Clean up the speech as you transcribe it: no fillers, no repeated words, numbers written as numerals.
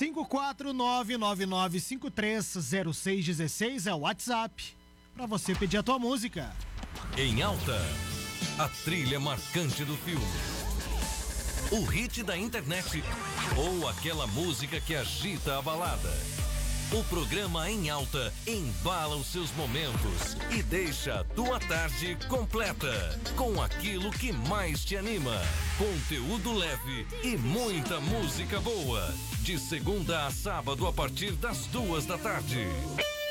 54999530616 é o WhatsApp para você pedir a tua música. Em Alta, a trilha marcante do filme, o hit da internet ou aquela música que agita a balada. O programa Em Alta embala os seus momentos e deixa a tua tarde completa com aquilo que mais te anima. Conteúdo leve e muita música boa. De segunda a sábado a partir das 2 da tarde.